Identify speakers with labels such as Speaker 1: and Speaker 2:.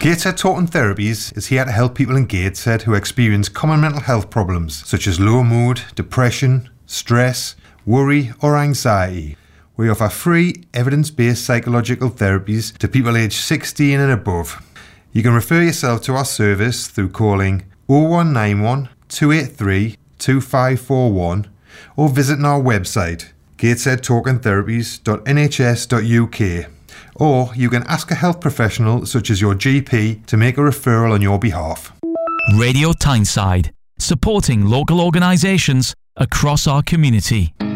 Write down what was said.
Speaker 1: Gateshead Talking Therapies is here to help people in Gateshead who experience common mental health problems such as low mood, depression, stress, worry or anxiety. We offer free evidence-based psychological therapies to people aged 16 and above. You can refer yourself to our service through calling 0191 283 2541 or visiting our website gatesheadtalkingtherapies.nhs.uk. Or you can ask a health professional such as your GP to make a referral on your behalf.
Speaker 2: Radio Tyneside, supporting local organisations across our community.